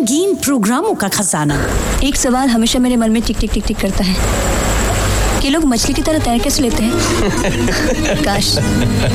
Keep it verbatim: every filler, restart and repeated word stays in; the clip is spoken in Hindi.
रंगीन प्रोग्रामों का खजाना। एक सवाल हमेशा मेरे मन में टिक टिक टिक टिक करता है कि लोग मछली की तरह तैर कैसे लेते हैं? काश